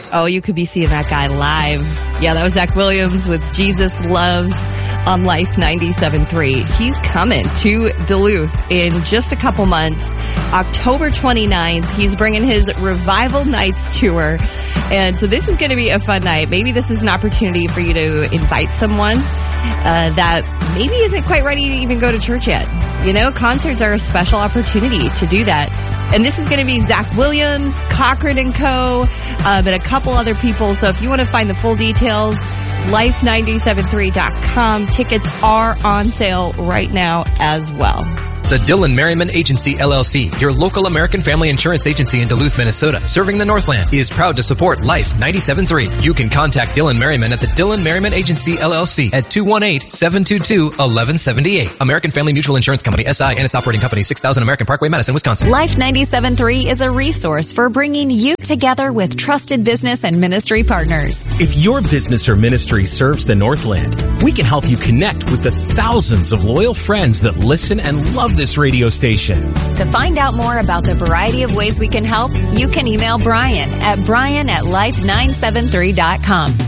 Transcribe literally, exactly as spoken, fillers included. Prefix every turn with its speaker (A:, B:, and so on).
A: Oh, you could be seeing that guy live. Yeah, that was Zach Williams with Jesus Loves on Life ninety-seven point three. He's coming to Duluth in just a couple months. October twenty-ninth, he's bringing his Revival Nights tour. And so this is going to be a fun night. Maybe this is an opportunity for you to invite someone uh, that maybe isn't quite ready to even go to church yet. You know, concerts are a special opportunity to do that. And this is going to be Zach Williams, Cochran and Co., um, and a couple other people. So if you want to find the full details, life nine seven three dot com. Tickets are on sale right now as well.
B: The Dillon Merriman Agency, L L C, your local American family insurance agency in Duluth, Minnesota, serving the Northland, is proud to support Life ninety-seven point three. You can contact Dillon Merriman at the Dillon Merriman Agency, L L C at two one eight, seven two two, one one seven eight. American Family Mutual Insurance Company, S I, and its operating company, six thousand American Parkway, Madison, Wisconsin.
C: Life ninety-seven point three is a resource for bringing you together with trusted business and ministry partners.
D: If your business or ministry serves the Northland, we can help you connect with the thousands of loyal friends that listen and love this radio station.
C: To find out more about the variety of ways we can help, you can email Brian at brian at life nine seven three dot com.